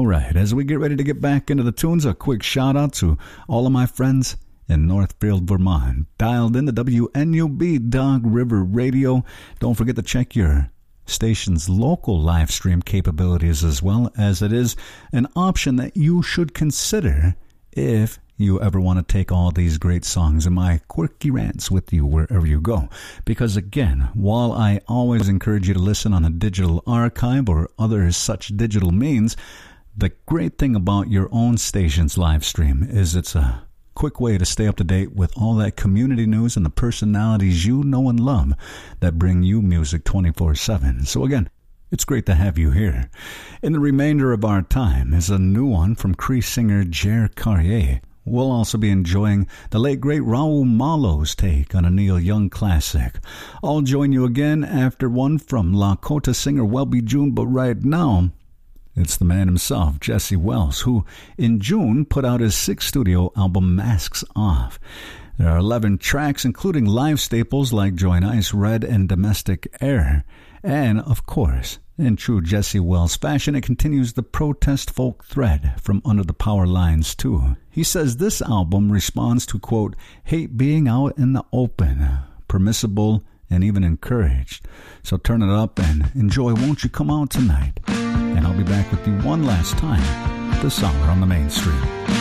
right, as we get ready to get back into the tunes, a quick shout out to all of my friends in Northfield, Vermont, dialed in to WNUB Dog River Radio. Don't forget to check your station's local live stream capabilities, as well as it is an option that you should consider if you ever want to take all these great songs and my quirky rants with you wherever you go. Because again, while I always encourage you to listen on a digital archive or other such digital means, the great thing about your own station's live stream is it's a quick way to stay up to date with all that community news and the personalities you know and love that bring you music 24/7. So again, it's great to have you here. In the remainder of our time is a new one from Cree singer Jer Carrier. We'll also be enjoying the late great Raul Malo's take on a Neil Young classic. I'll join you again after one from Lakota singer Welby June, but right now, it's the man himself, Jesse Wells, who in June put out his 6th studio album, Masks Off. There are 11 tracks, including live staples like Join Ice, Red, and Domestic Air. And, of course, in true Jesse Wells fashion, it continues the protest folk thread from Under the Power Lines, too. He says this album responds to, quote, hate being out in the open, permissible, and even encouraged. So turn it up and enjoy Won't You Come Out Tonight. And I'll be back with you one last time this hour on the Main Street.